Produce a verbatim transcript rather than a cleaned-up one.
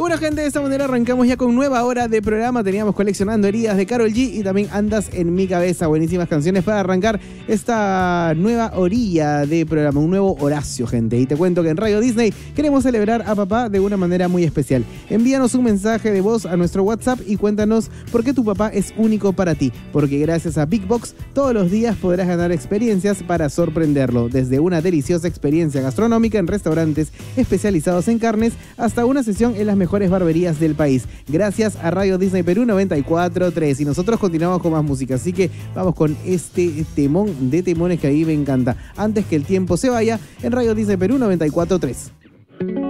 Bueno, gente, de esta manera arrancamos ya con nueva hora de programa. Teníamos Coleccionando Heridas de Karol G y también Andas en mi cabeza. Buenísimas canciones para arrancar esta nueva orilla de programa, un nuevo Horacio, gente. Y te cuento que en Radio Disney queremos celebrar a papá de una manera muy especial. Envíanos un mensaje de voz a nuestro WhatsApp y cuéntanos por qué tu papá es único para ti. Porque gracias a Big Box todos los días podrás ganar experiencias para sorprenderlo. Desde una deliciosa experiencia gastronómica en restaurantes especializados en carnes hasta una sesión en las mejores barberías del país. Gracias a Radio Disney Perú noventa y cuatro punto tres. Y nosotros continuamos con más música. Así que vamos con este temón de temones que a mí me encanta. Antes que el tiempo se vaya en Radio Disney Perú noventa y cuatro punto tres.